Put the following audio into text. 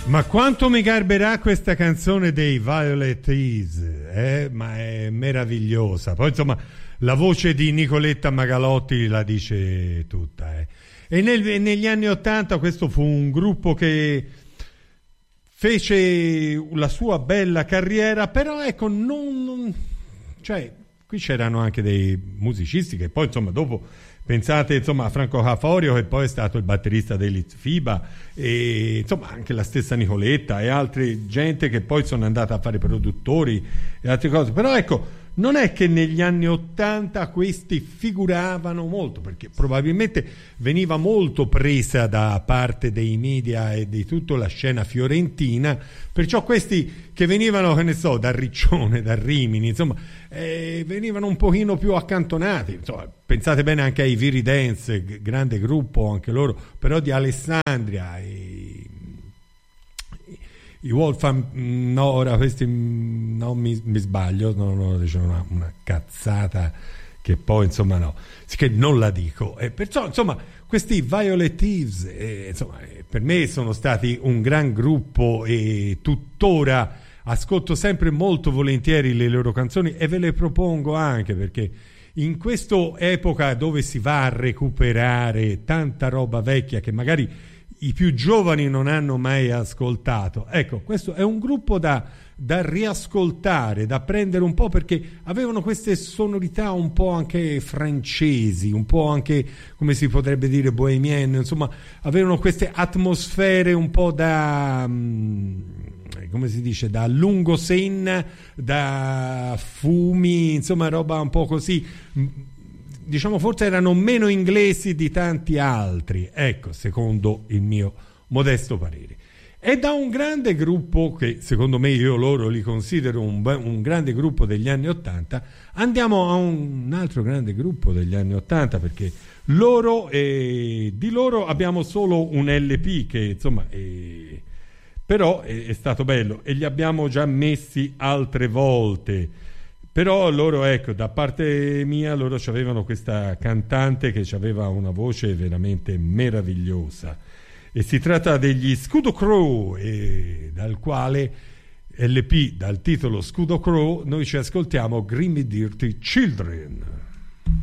Ma quanto mi garberà questa canzone dei Violet Ease, ma è meravigliosa. Poi insomma la voce di Nicoletta Magalotti la dice tutta. E negli anni '80 questo fu un gruppo che fece la sua bella carriera, però ecco, cioè qui c'erano anche dei musicisti che poi insomma dopo, pensate insomma a Franco Caforio, che poi è stato il batterista dei Litfiba, e insomma anche la stessa Nicoletta e altre gente che poi sono andata a fare produttori e altre cose. Però ecco, non è che negli anni '80 questi figuravano molto, perché probabilmente veniva molto presa da parte dei media e di tutta la scena fiorentina, perciò questi che venivano, che ne so, da Riccione, da Rimini, insomma, venivano un pochino più accantonati. Insomma, pensate bene anche ai Viridance, grande gruppo anche loro, però di Alessandria, i Wolfram, no, ora questi no, mi sbaglio, no, dicevo una cazzata che poi insomma no, che non la dico, perciò insomma questi Violet Eaves insomma, per me sono stati un gran gruppo e tuttora ascolto sempre molto volentieri le loro canzoni e ve le propongo anche perché in questa epoca dove si va a recuperare tanta roba vecchia che magari i più giovani non hanno mai ascoltato, ecco, questo è un gruppo da riascoltare, da prendere un po', perché avevano queste sonorità un po' anche francesi, un po' anche, come si potrebbe dire, bohemienne, insomma, avevano queste atmosfere un po' da come si dice, da Lungosenna, da Fumi, insomma roba un po' così, diciamo forse erano meno inglesi di tanti altri, ecco, secondo il mio modesto parere. E da un grande gruppo che secondo me io loro li considero un grande gruppo degli anni '80, andiamo a un altro grande gruppo degli anni '80, perché di loro abbiamo solo un LP che insomma però è stato bello e li abbiamo già messi altre volte. Però loro, ecco, da parte mia, loro avevano questa cantante che aveva una voce veramente meravigliosa. E si tratta degli Scudo Crow, dal quale LP, dal titolo Scudo Crow, noi ci ascoltiamo Grimmy Dirty Children.